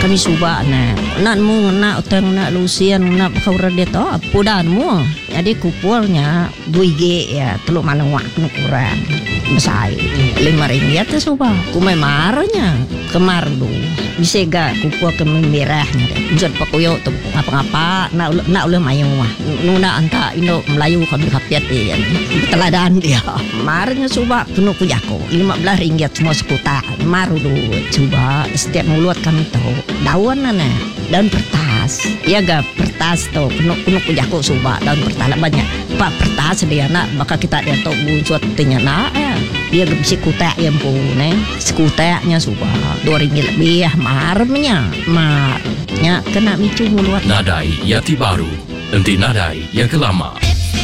kami suba nak mu nak utang nak lusian nak kau dia to pudan mu jadi kupurnya 2G ya teluk manawak kena kurang besar RM5 tu suba ku mai marnya kemar du bisa gak kupur ke merahnya jod pakuyo tu apa-apa nak ulah mayu mah nuna anta Indo Melayu kami kapiat ya teladan dia marnya suba penuh ku jako RM15 semua sekuta maru du coba setiap mulut kami tahu daun daun pertas ya gak pertas tuh penuh ku jako suba daun pertas banyak pak pertas dia nak bakal kita dia tahu buat tanya nak dia gak bisa kutak yang pun sekutaknya suba RM2 lebih marnya kena micu mulut Nadai Yati Baru, nanti nadai yang kelama.